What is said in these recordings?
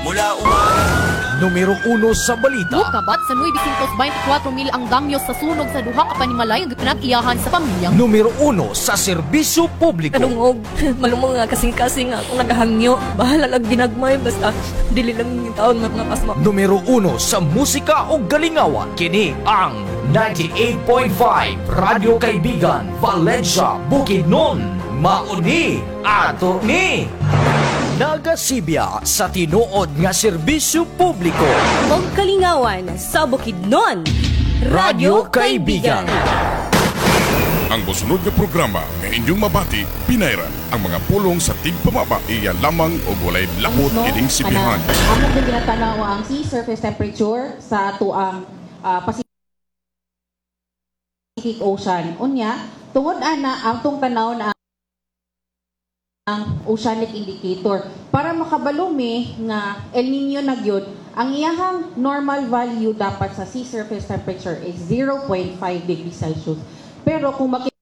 Mula umaga. Numero 1 sa balita. Kabat sa 924,000 ang damyos sa sunog sa duha ka panimalay ang pinag-iyahan sa pamilya. Numero 1 sa serbisyo publiko. Kanungog, malumong nga kasing-kasing nga akong nagahangyo. Bahala lang ginagmay, basta dili lang yung taon nga pasma. Numero 1 sa musika o galingawan. Kini ang 98.5 Radyo Kaibigan, Valencia, Bukidnon. Mauni ato ni nagasibya sa tinuod nga serbisyo publiko. Og kalingawan sa Bukidnon, Radyo Kaibigan. Ang mosunod nga programa nga inyong mabati, pinayran ang mga pulong sa tigpamaba iya lamang o walay lakot kining sibihan. Amo din ginatanaw ang sea surface temperature sa ato ang Pacific Ocean. Unya, tungod ana ang tong tanaw na ang oceanic indicator para makabalumi nga El Nino na gyud ang iyahang normal value dapat sa sea surface temperature is 0.5 degrees Celsius. Pero kung makita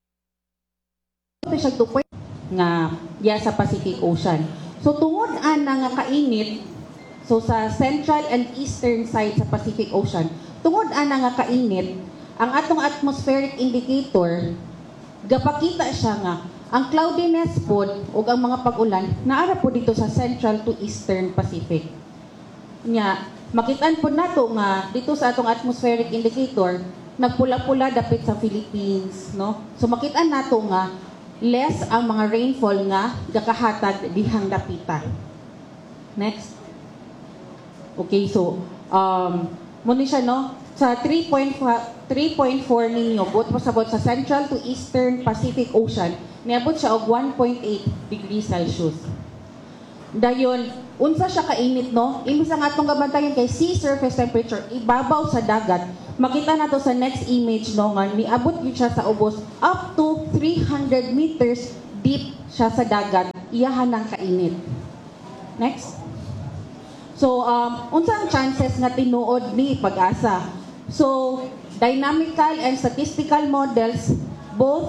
siya 2 nga sa Pacific Ocean. So tungod ana nga kainit, so sa central and eastern side sa Pacific Ocean, tungod ana nga kainit, ang atong atmospheric indicator gapakita siya nga ang cloudiness pod ug ang mga pag-ulan naara po dito sa central to eastern Pacific. Nya, makitaan po nato nga dito sa atong atmospheric indicator nagpula-pula dapit sa Philippines, no? So makitaan nato nga less ang mga rainfall nga gakahatag dihang dapita. Next. Okay, so muna siya, no? Sa 3.4 ninyo, buot pasabot sa Central to Eastern Pacific Ocean, niabot siya og 1.8 degrees Celsius. Dayon, unsa siya kainit, no? Imbis ang atong gabantayan kay sea surface temperature, ibabaw sa dagat. Makita nato sa next image, no, nga niabot yun siya sa ubos up to 300 meters deep siya sa dagat. Iyahan ng kainit. Next. So, unsa ang chances nga tinuod ni pag-asa? So, dynamical and statistical models, both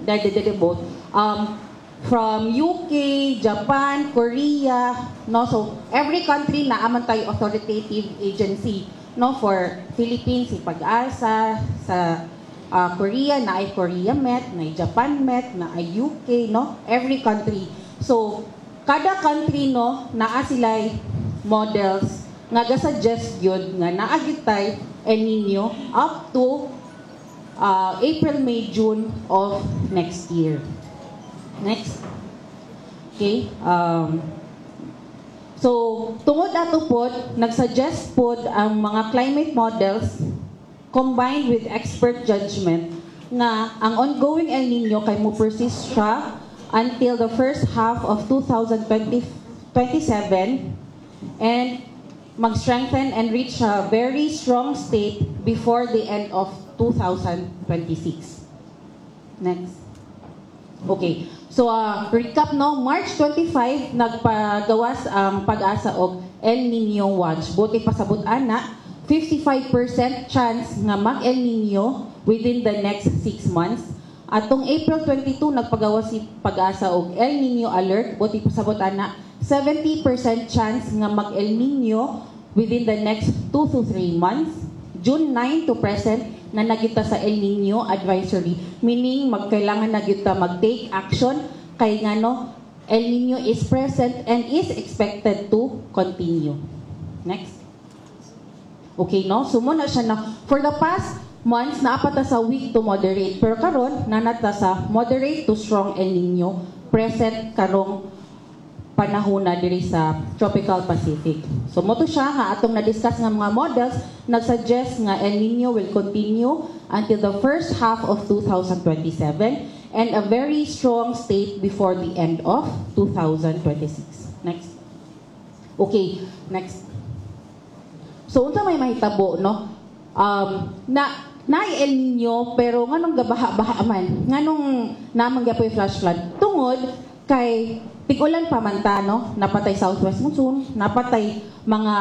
from UK, Japan, Korea, no? So, every country na aman tayo authoritative agency, no? For Philippines, si Pag-asa, sa Korea, na ay Korea Met, na ay Japan Met, na ay UK, no? Every country. So, kada country, no, naa sila'y models nga ga-suggest yun nga naagit tayo El Nino up to April, May, June of next year. Next. Okay. So, tungod ato pod, nag-suggest pod ang mga climate models combined with expert judgment nga ang ongoing El Nino kay mo persist siya until the first half of 2027 and mag-strengthen and reach a very strong state before the end of 2026. Next. Okay. So, recap, no? March 25, nagpagawas ang Pag-asa og El Nino Watch. Buti pasabot ana, 55% chance nga mag-El Nino within the next 6 months. Atong April 22, nagpagawas si Pag-asa og El Nino Alert. Buti pasabot ana, 70% chance nga mag-El Nino within the next 2 to 3 months. June 9 to present na nagita sa El Nino Advisory. Meaning, magkailangan nagita mag-take action kay nga, no, El Nino is present and is expected to continue. Next. Okay, no? So, muna siya na, for the past months, naapata sa weak to moderate. Pero karon nanata sa moderate to strong El Nino present karong panahon na diri sa tropical Pacific. So moto siya nga atong na-discuss nga mga models nag-suggest nga El Nino will continue until the first half of 2027 and a very strong state before the end of 2026. Next. Okay, next. So unsa may mahitabo, no? Na El Nino pero nganong gabaha-baha man. Nganong namang gyapoy flash flood tungod kay tig-ulan pa man ta, no? Napatay southwest monsoon, napatay mga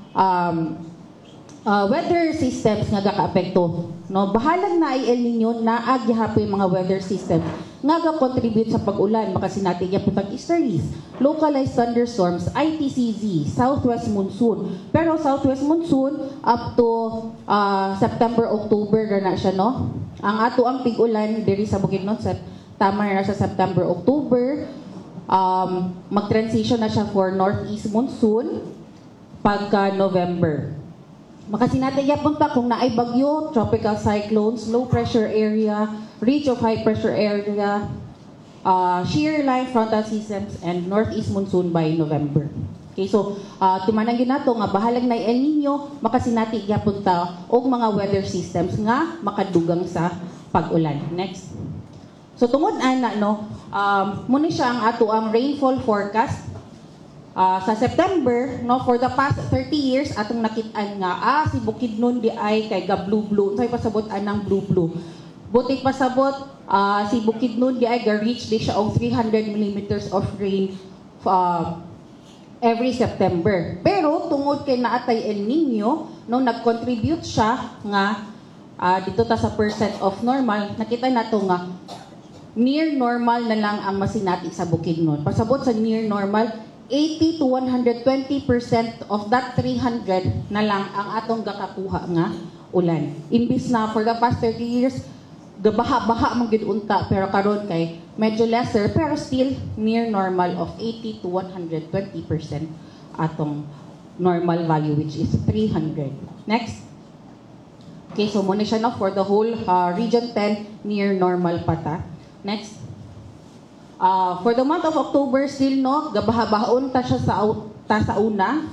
weather systems nga gaka-apekto, no? Bahalag na ay El Nino na agyahapoy mga weather systems nga ga-contribute sa pag-ulan. Makasinati niya putang easterlies, localized thunderstorms, ITCZ, southwest monsoon. Pero southwest monsoon up to September, October na siya, no? Ang ato ang pig-ulan diri sa Bukidnon sa tama na sa September, October. Mag-transition na siya for northeast monsoon pagka November. Makasinati niya punta kung naay bagyo, tropical cyclones, low pressure area, reach of high pressure area, shear line frontal systems, and northeast monsoon by November. Okay, so timanang yun nato nga bahalag na El Nino, makasinati niya punta og mga weather systems nga makadugang sa pag-ulan. Next. So tungod ana no, muna siya ang ato ang rainfall forecast. Sa September, no, for the past 30 years, atong nakitaan nga, si Bukidnon di ay kay ga blue-blue. Sa'y pasabot anang blue-blue. Butik pasabot, si Bukidnon di ay ga-reach di siya og 300 millimeters of rain every September. Pero, tungod kay naatay El Nino, no, nag-contribute siya nga, dito ta sa percent of normal, nakita nato nga, near normal na lang ang masinati sa Bukidnon. Pasabot sa near normal, 80 to 120% of that 300 na lang ang atong gakakuha nga ulan. Imbis na for the past 30 years, gabaha-baha man gid unta, pero karon kay medyo lesser, pero still near normal of 80 to 120% atong normal value, which is 300. Next. Okay, so muna siya na for the whole region 10, near normal pata. Next. For the month of October, still no, gabaha-bahaon ta siya sa una.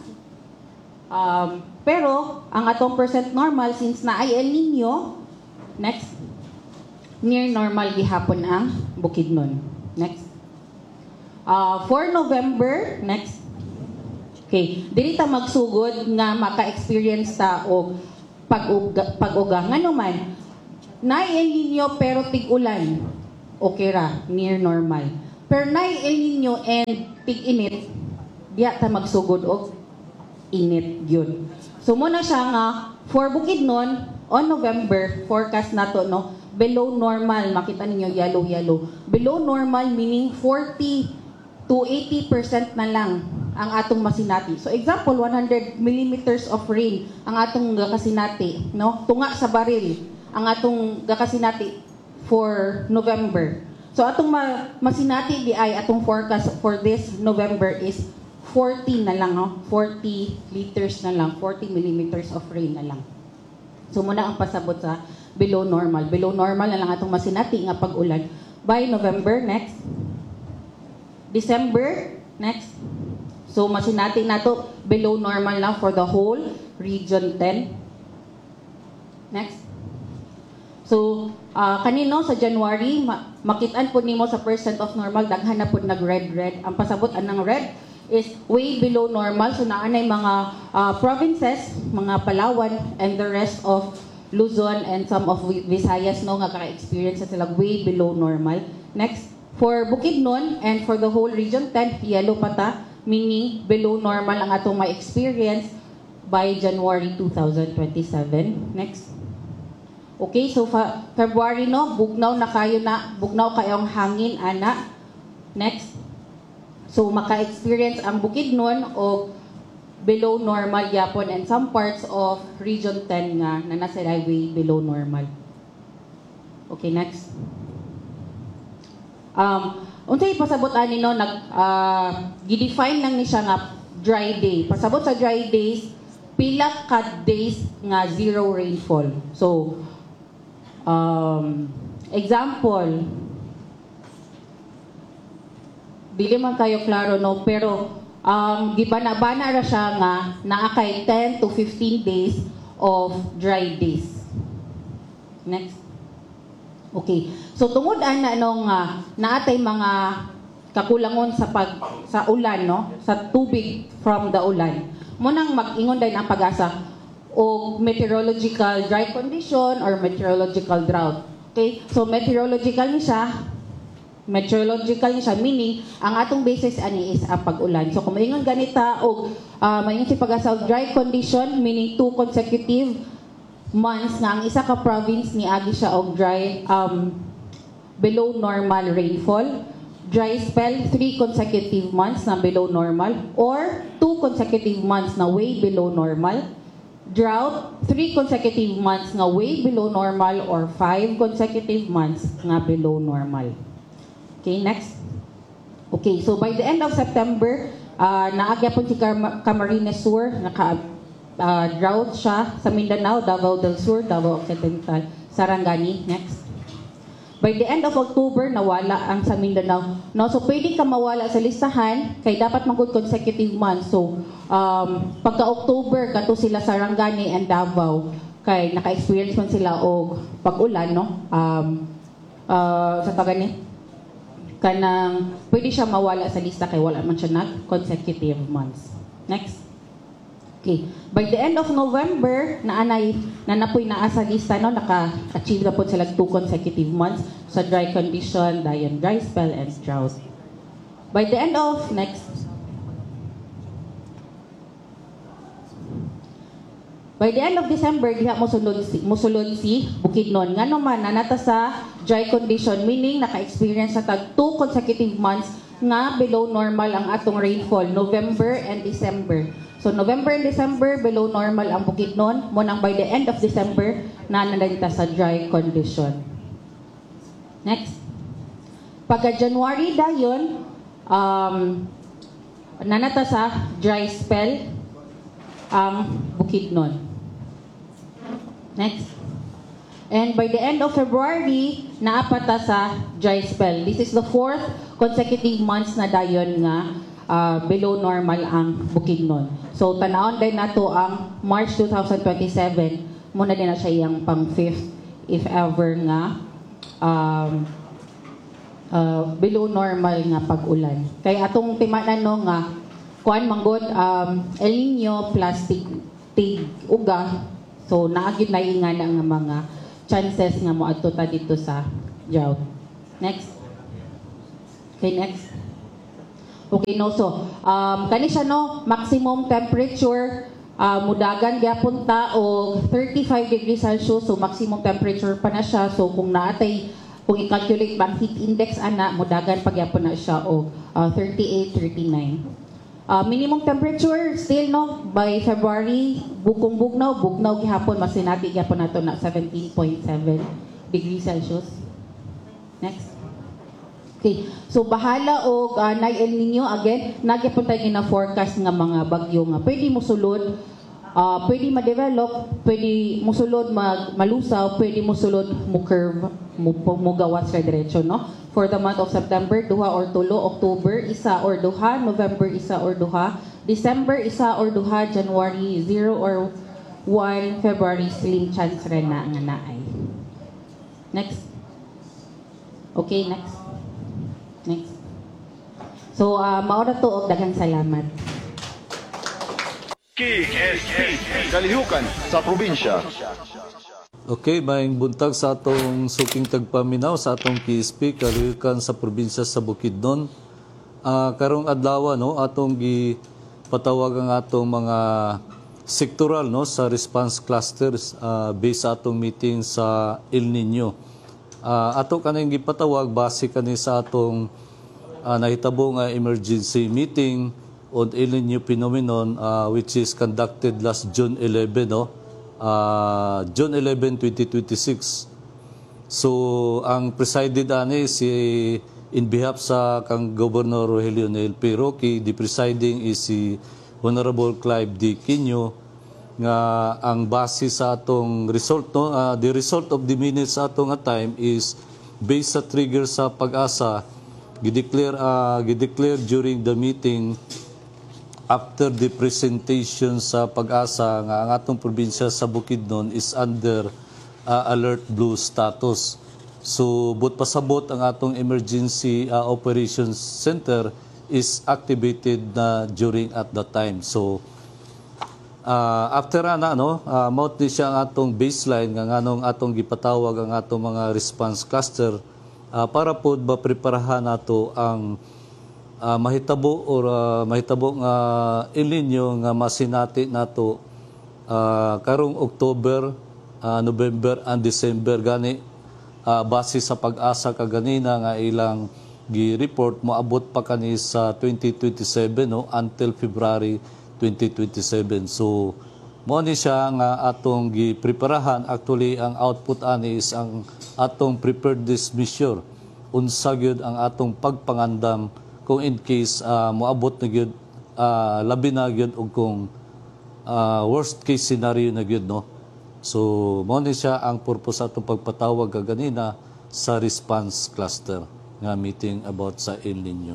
Pero, ang atong percent normal, since na ay El Nino, next, near normal gihapon ang Bukidnon. Next. For November, next. Okay, dili ta magsugod nga maka-experience ta og pag-uga. Nga naman, na El Nino pero tig-ulan. Okay ra, near normal. Pero nay El Nino and tig-init, diya ta magsugod og init yun. So muna siya nga, for Bukidnon, on November, forecast nato no, below normal, makita ninyo yellow. Below normal meaning 40 to 80% na lang ang atong masinati. So example, 100 millimeters of rain ang atong gakasinati, no? Tunga sa baril ang atong gakasinati for November. So atong masinati di ay atong forecast for this November is 40 na lang, no? 40 liters na lang, 40 millimeters of rain na lang. So muna ang pasabot sa below normal. Below normal na lang atong masinati nga pag-ulan by November. Next. December. Next. So masinati nato below normal lang for the whole region 10. Next. So, kanino sa January, makitaan po nimo sa percent of normal, daghan na po nag-red. Ang pasabot anang red is way below normal. So, naanay mga provinces, mga Palawan, and the rest of Luzon and some of Visayas, no, nga ka-experience sila way below normal. Next, for Bukidnon and for the whole region 10, yellow pata, meaning below normal ang atong ma-experience by January 2027. Next. Okay, so February no, bugnaw kayong hangin ana. Next. So maka-experience ang Bukidnon o below normal yapon and some parts of region 10 nga na nasa highway below normal. Okay, next. Unsay pasabot ani no, gi-define lang ni siya nga dry day. Pasabot sa dry days, pila ka days nga zero rainfall. So example, dili man kayo klaro no, pero gibana-bana ra siya nga naa kay 10 to 15 days of dry days. Next. Okay. So tungod ana no nga naatay mga kakulangon sa ulan no, sa tubig from the ulan. Munang mag-ingon din ang pag-asa o meteorological dry condition or meteorological drought. Okay? So meteorological ni siya meaning ang atong basis ani is ang pag-ulan. So kung maingon ganita o maingon si pag-asa dry condition meaning 2 consecutive months nga ang isa ka province ni agi siya og dry below normal rainfall, dry spell 3 consecutive months na below normal, or 2 consecutive months na way below normal, drought 3 consecutive months nga way below normal, or 5 consecutive months nga below normal. Okay, next. Okay, so by the end of September, naagya po si Camarines Sur, drought siya sa Mindanao, Davao del Sur, Davao Occidental, Sarangani. Next. By the end of October, nawala ang sa Mindanao. No, so pwede ka mawala sa listahan, kay dapat magod consecutive months. So, pagka-October, kato sila Sarangani and Davao, kay naka-experience man sila og pag-ulan, no? Sa tagani, kanang pwede siya mawala sa lista kay wala man siya consecutive months. Next. Okay. By the end of November, napoy naa sa lista, no, naka-achieve na po sila 2 consecutive months sa dry condition, dry spell, and drought. By the end of December, diha mosulod si Bukidnon. Nga naman, nanata sa dry condition, meaning naka-experience sa tag 2 consecutive months nga below normal ang atong rainfall, November and December. So, November and December, below normal ang Bukidnon. Munang by the end of December, nananita sa dry condition. Next. Pagka-January dayon, nanata sa dry spell ang Bukidnon. Next. And by the end of February, naapata sa dry spell. This is the 4th consecutive months na dayon nga below normal ang Bukidnon. So, tanawon din nato ang March 2027, muna din na siya yung pang 5th, if ever nga below normal nga pag-ulan. Kaya atong timanan no nga, kuan manggod El Nino plus tig uga. So, naagid na ingana nga mga chances nga moadto ta dito sa drought. Next. Okay, next. Okay, no, so, kani siya, no, maximum temperature, mudagan gyapon ta og 35 degrees Celsius, so maximum temperature pa na siya. So, kung naatay, kung i-calculate bang heat index, ana, mudagan pa gyapon na siya og 38, 39. Minimum temperature, still, no, by February, bugnaw gihapon, masinati gyapon nato na 17.7 degrees Celsius. Next. Okay, so bahala og nay El Nino again, nagyapon tayo na forecast nga mga bagyo nga pwede mosulod, pwede ma-develop, pwede mosulod malusaw, pwede mosulod mo curve, mo gawas sa diretso, no? For the month of September, 2 or 3, October, 1 or 2, November, 1 or 2, December, 1 or 2, January, 0 or 1, February, slim chance rin na nga naay. Next. Okay, next. Next. So, maura to og daghang salamat. KSP Kalihukan sa probinsya. Okay, maayong buntag sa atong suking tagpaminaw sa atong KSP Kalihukan sa probinsya sa Bukidnon. Karong adlaw, no, atong gipatawag ang atong mga sektoral, no, sa response clusters based sa atong meeting sa El Nino. Ato kaning gipatawag base kani sa atong nahitabo nga emergency meeting on El Nino phenomenon which is conducted last June 11, no? June 11, 2026. So ang presided ani si in behalf sa kang Governor Rogelio Nel P. Roque, the presiding is si Honorable Clive D. Quino, nga ang base sa atong result, no, the result of the minutes sa atong time is based sa trigger sa pag-asa gideclare during the meeting after the presentation sa pag-asa nga ang atong probinsya sa Bukidnon is under alert blue status. So but pasabot ang atong emergency operations center is activated na during at that time. So after ana, no, mao ni siya ang atong baseline nga nganong atong gipatawag ang atong mga response cluster para pod mapreparahan nato ang mahitabo or mahitabo nga El Nino nga masinati nato karong October, November and December gani base sa pag-asa kaganina nga ilang gi-report moabot pa kani sa 2027 no until February 2027. So mo ni siya nga atong gipreparahan. Actually ang output ani is ang atong preparedness measure. Unsa gyud ang atong pagpangandam kung in case moabot na gyud labi na gyud og kung worst case scenario na gyud no. So mo ni siya ang purpose atong pagpatawag kaganina sa response cluster nga meeting about sa El Nino.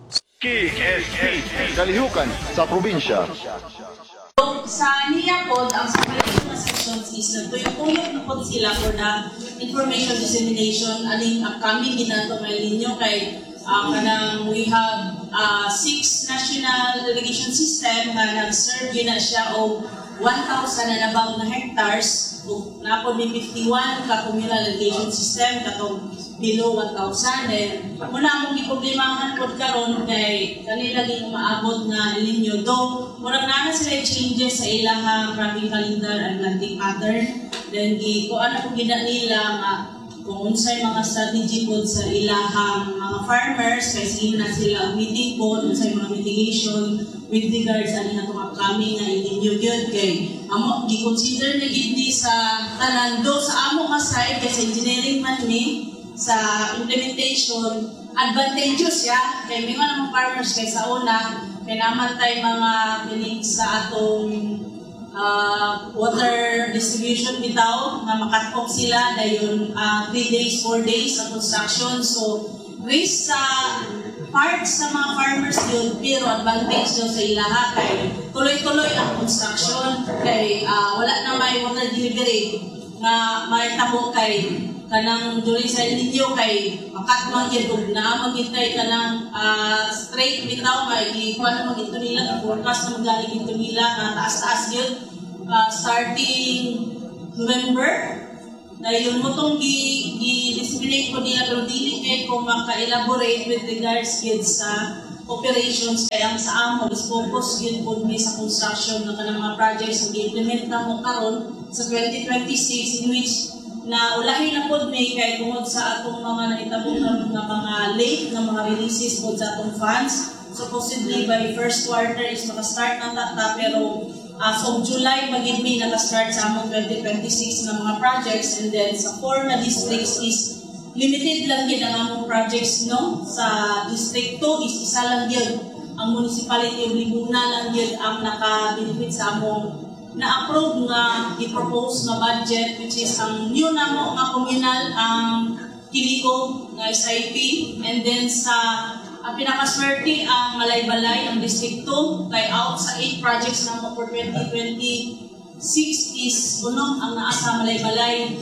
Kalihukan sa probinsya. Sa NIA pod, ang separation na sections is nagtuyok-tuyok na pod sila for the information dissemination aling upcoming ginato ng El Nino kay kanang we have 6 national irrigation system na nag-serve na siya o 1,000 and above na hectares ug napod may 51 ka communal irrigation system katong below 1,000 and muna among giproblemahan pod karon kay kanila din maabot na El Nino do murag na sila changes sa ilahang cropping calendar and planting pattern then kuan ako gina nila nga kung unsay mga strategy pod sa ilahang mga farmers kay sige na sila meeting pod unsay mga mitigation with regards sa atong upcoming na El Nino gyud kay amo gi-consider na gid ni sa tanan do sa amo ka side kay sa engineering man ni sa implementation advantageous ya kay may mga farmers kay sa una kay naman tay mga kinig sa atong water distribution bitaw nga makatpok sila dayon 3 days 4 days sa construction so waste sa part sa mga farmers yun pero advantage daw sa ilaha kay tuloy-tuloy ang construction kay wala na may water delivery nga may tabo kay kanang during sa El Nino kay makatmang yun kung naamagintay kanang straight bitaw kay ikuha na magito nila forecast na magaling ito nila na taas-taas yun starting November na yun mo itong disseminate ko nila pero dili kay kung maka-elaborate with regards yun sa operations kaya ang sa amo is focus yun po sa construction ng kanang mga projects na i-implement na mo karon sa 2026 in which na ulahin na po may kay tungod sa atong mga naitabong na mga late na mga releases po sa atong funds so possibly by first quarter is maka-start na tata pero as of July, magiging naka-start sa among 2026 na mga projects and then sa 4 na districts is limited lang yun ang among projects no? Sa District 2 is isa lang yun. Ang municipality of Libuna lang yun ang naka-benefit sa among na-approve nga i-propose na budget which is ang new na mo nga communal ang Kiliko nga SIP and then sa ang pinakaswerte ang Malay-Balay, ang District 2, kay out sa 8 projects na mo for 2026 is unong ang naasa Malay-Balay,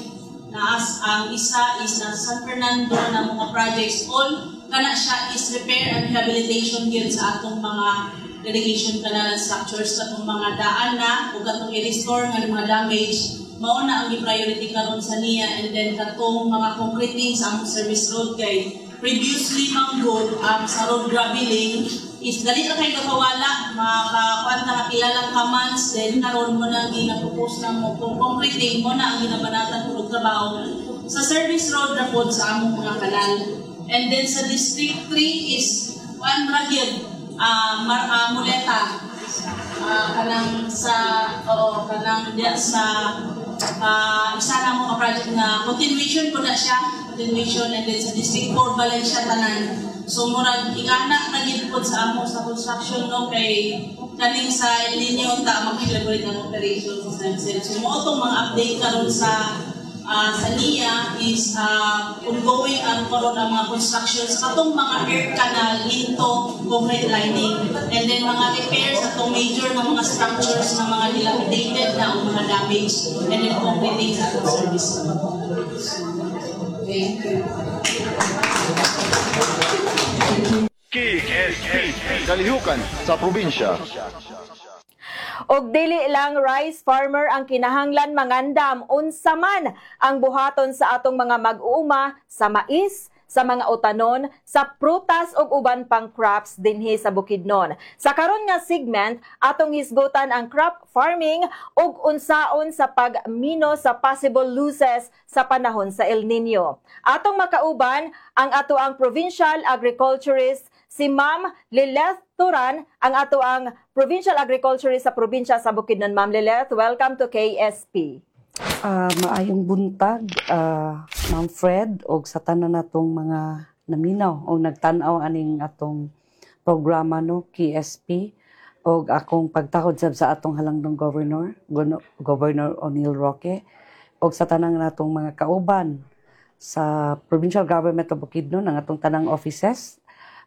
ang isa is na San Fernando na mga projects. All kana siya is repair and rehabilitation yun sa atong mga irrigation canal structures sa atong mga daan na o katong i-restore ng mga damage. Mauna ang i-priority karon sa niya and then katong mga concreting sa among service road kay previously ang good sa road graveling is dali na kayo kapawala makakuan na kapilalang kamans then karon mo na ang ginapropose na mo kung concreting mo na ang ginabanatan mo trabaho sa service road na po sa among mga kanal and then sa District 3 is one ragyod muleta kanang sa kanang diya sa isa na mga project na continuation po na siya continuation and then sa District 4 Valencia tanan so murag ingana na gid pod sa amo sa construction no kay kaning sa El Nino ta mag-elaborate ang operation sa services so mo tong mga update karon sa NIA is ongoing ang karon ang mga construction sa katong mga air canal into concrete lining and then mga repairs sa atong major na mga structures na mga dilapidated na o mga damage and then completing sa atong service. Thank you. Kalihukan sa probinsya. Og dili lang rice farmer ang kinahanglan mangandam unsa man ang buhaton sa atong mga mag-uuma sa mais, sa mga utanon sa prutas ug uban pang crops dinhi sa Bukidnon. Sa karon nga segment, atong hisgutan ang crop farming ug unsaon sa pagmino sa possible losses sa panahon sa El Nino. Atong makauban ang ato ang provincial agriculturist si Ma'am Lileth Turan, ang ato ang provincial agriculturist sa probinsya sa Bukidnon. Ma'am Lileth, welcome to KSP. Maayong buntag, Ma'am Fred, o sa tanan natong mga naminaw o nagtanaw aning atong programa no KSP o akong pagtakod sa atong halangdong Governor O'Neil Roque o sa tanang natong mga kauban sa Provincial Government of Bukidnon, ang atong tanang offices.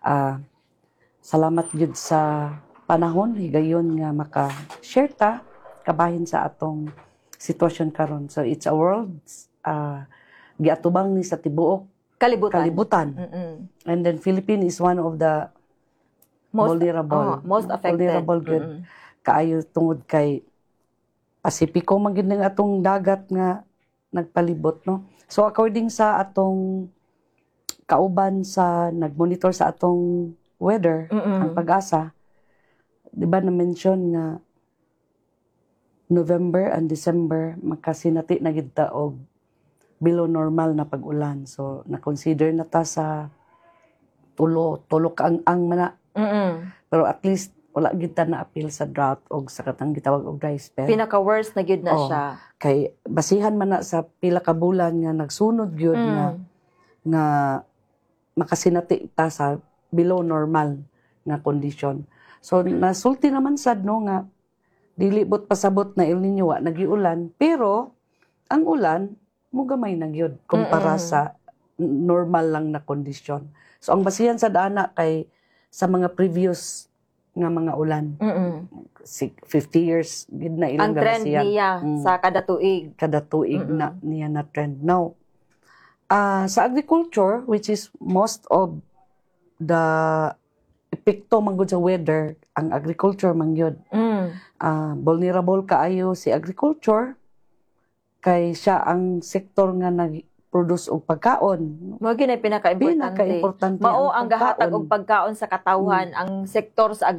Salamat gyud sa panahon higayon nga maka-share ta kabahin sa atong sitwasyon karon. So it's a world giatubang ni sa tibuok kalibutan. And then Philippines is one of the most affected. Vulnerable good. Kaayo tungod kay Pasipiko man gyud ng atong dagat nga nagpalibot no. So according sa atong kauban sa nagmonitor sa atong weather, ang Pag-asa, di ba na-mention nga November and December makasinati na gid ta og below normal na pag-ulan. So na-consider na ta sa tulok ang mana. Pero at least wala gid ta na-appeal sa drought og sa katang gitawag og dry spell. Pinaka-worst na gid na siya. Kay basihan man na sa pila ka bulan nga nagsunod gyud nga makasinati ta sa below normal nga condition. So nasulti naman sad no nga dili bot pasabot na El Nino wa nagiulan, pero ang ulan mo gamay na gyud kumpara sa normal lang na condition. So ang basihan sa dana kay sa mga previous nga mga ulan. 50 years gid na ilang ang trend niya sa kada tuig na niya na trend. Now sa agriculture, which is most of the epekto manggod sa weather, ang agriculture mangyod. Vulnerable kaayo si agriculture kay siya ang sektor nga nag-produce og pagkaon. Mao gyud ay pinaka-importante. Pinaka-importante Mao ang gahatag og pagkaon sa katawhan ang sektor sa